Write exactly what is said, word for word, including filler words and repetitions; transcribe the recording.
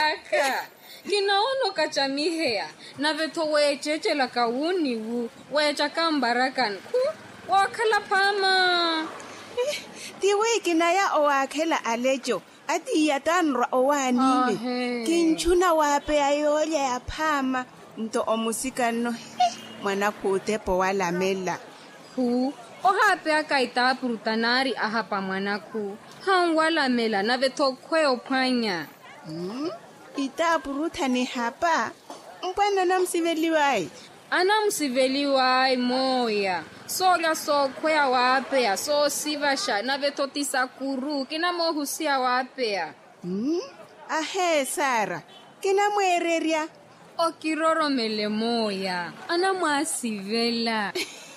yaka. Kinaono kachamihea. Na veto wecheche la kauni wu. Wecha kambarakan. Ku wakala pama. Tiwe kinaya owakela alejo. Ati yatanra owanile. Kinchuna wape ayolya ya pama. Nto omusika no. Mwana kutepo wala mela. Hu. Ohape akaita prutanari ahapa mwanaku. Hangwala mela na veto kwe opanya. Hmm? Ita prutani hapa. Mpana na msiveliwai. Ana msiveliwai moya. Soga so kwea wapea. So sivasha na veto tisakuru. Kina mohusia wapea. Hmm? Ahe Sara. Kina mwereria. O kiroro mele moya. Ana mwasivela.